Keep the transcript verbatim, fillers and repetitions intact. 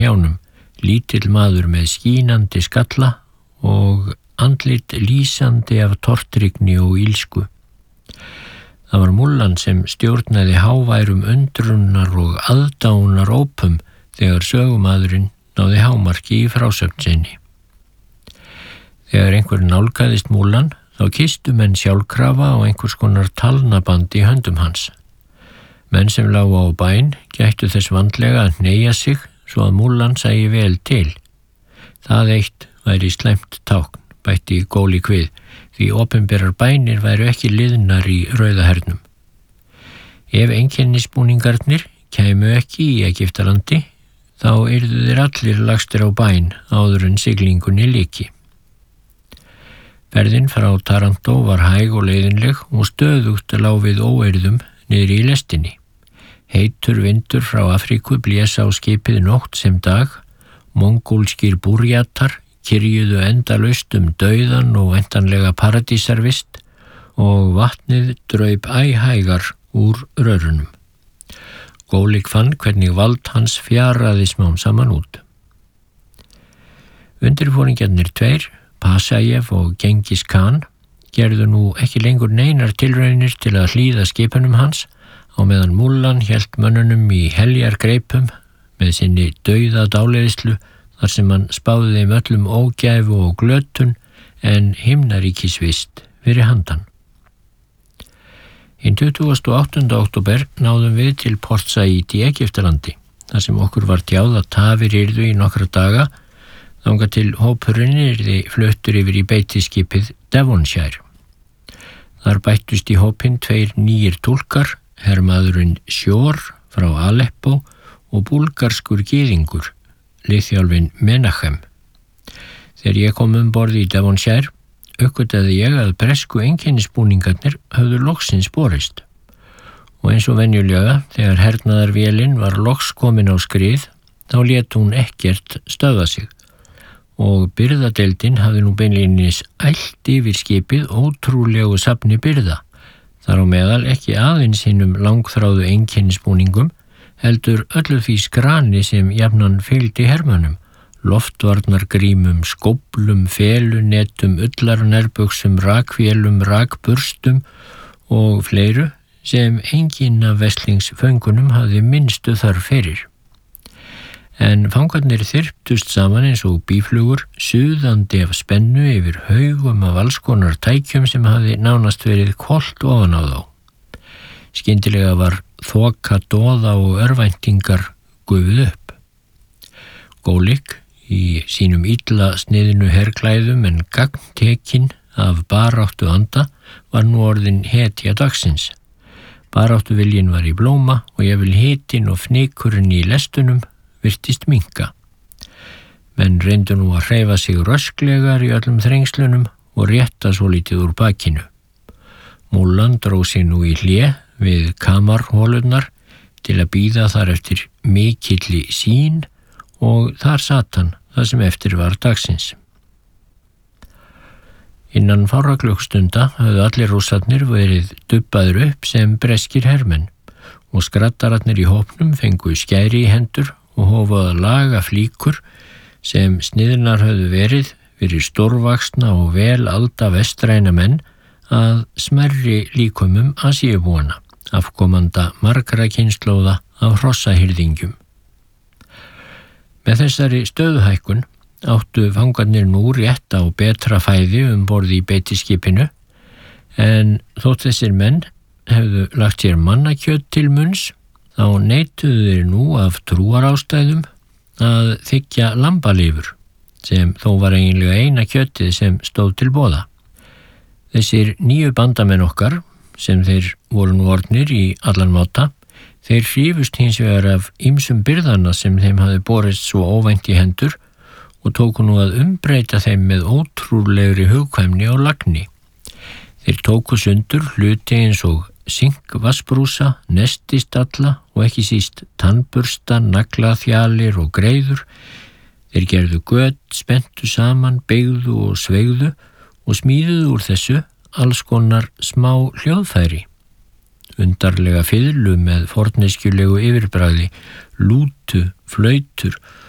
hjánum, lítill maður með skínandi skalla og andlit lýsandi af tortryggni og ílsku. Það var múllan sem stjórnaði háværum undrunar og aðdáunar ópum þegar sögumadurinn náði hámarki í frásögn sinni. Þegar einhver nálgaðist múllan, þá kistu menn sjálfkrafa á einhvers konar talnaband í höndum hans. Menn sem lágu á bæn gættu þess vandlega að hneigja sig svo að múllan sæi vel til. Það eitt væri slæmt tákn, bætti Góli við, því opinberar bænir væru ekki liðnar í Rauðahernum. Ef einkennisbúningarnir kæmu ekki í Egyptalandi, þá yrðu þeir allir lagstir á bæn áður en siglingunni lyki. Ferðin frá Taranto var hæg og leiðinleg og stöðugt lá við óeirðum niðri í lestinni. Heitur vindur frá Afríku blés á skipið nótt sem dag, mongólskir búrjatar kyrjuðu endalaust um dauðan og endanlega paradísarvist og vatnið draup æ hægar úr rörunum. Gólik fann hvernig vald hans fjaraði smám saman út. Undirforingjarnir tveir, Pasajev og Gengis Khan, gerðu nú ekki lengur neinar tilraunir til að hlýða skipunum hans, á meðan múllan hélt mönnunum í heljar greipum með sinni dauða dáleiðslu þar sem hann spáði þeim öllum ógæfu og glötun en himnaríkisvist fyrir handan. Hinn tuttugasta og áttunda október náðum við til Port Said í Egyptalandi, þar sem okkur var tjáð að tafir yrðu í nokkra daga, þangað til hópurinn yrði fluttur yfir í beitiskipið Devonshire. Þar bættust í hópinn tveir nýjir túlkar, hermaðurinn Sjór frá Aleppo og búlgarskur gyðingur, liðþjálfinn Menachem. Þegar ég kom um borði í Devonshire, uppgötaði ég að bresku einkennisbúningarnir höfðu loksins borist. Og eins og venjulega, þegar hernaðarvélin var loks komin á skrið, þá lét hún ekkert stöðva sig. Og birgðadeildin hafði nú beinlínis ælt yfir skipið ótrúlegu safni birgða. Þar á meðal ekki aðeins hinum langþráðu einkennisbúningum, heldur öllu því skrani sem jafnan fylgdi hermönnum, loftvarnargrímum, skóplum, felunetum, ullarnærbuxum, rakvélum, rakburstum og fleiru sem enginn af veslingsföngunum hafði minnstu þörf fyrir. En fangarnir þyrptust saman eins og býflugur, suðandi af spennu yfir haugum af alls konar tækjum sem hafði nánast verið hvolft ofan á þá. Skyndilega var þoka doða og örvæntingar gufuð upp. Gólik, í sínum illa sniðinu herklæðum en gagntekinn af baráttu anda, var nú orðin hetja dagsins. Baráttu viljinn var í blóma og jafnvel hitinn og fnykurinn í lestunum virtist minnka. Menn reyndu nú að hreyfa sig rösklegar í öllum þrengslunum og rétta svolítið úr bakinu. Múllan dró sig nú í hlé við kamarhólurnar til að bíða þar eftir mikilli sín og þar sat hann það sem eftir var dagsins. Innan fárra klukkstunda höfðu allir rússarnir verið dubbaður upp sem breskir hermenn og skrattararnir í hópnum fengu skæri í hendur og hófu að laga flíkur sem sniðnar höfðu verið fyrir stórvaxna og vel alda vestræna menn að smerri líkumum Asíubúana, afkomanda margra kynslóða af hrossahyrðingjum. Með þessari stöðuhækkun áttu fangarnir nú rétt á betra fæði um borði í beitiskipinu, en þótt þessir menn hefðu lagt sér mannakjöt til munns, þá neituðu þeir nú af trúarástæðum að þiggja lambalifur, sem þó var eiginlega eina kjötið sem stóð til boða. Þessir nýju bandamenn okkar, sem þeir voru nú orðnir í allan máta, þeir hrífust hins vegar af ýmsum byrðana sem þeim hafði borist svo óvænt í hendur og tóku nú að umbreyta þeim með ótrúlegri hugkvæmni og lagni. Þeir tóku sundur hluti eins og sinkvassbrúsa, nestistalla og ekki síst tannbursta, naglaþjalir og greiður. Þeir gerðu göt, spenntu saman, beygðu og sveigðu og smíðuðu úr þessu alls konar smá hljóðfæri. Undarlega fiðlu með forneskjulegu yfirbragði, lútu, flautur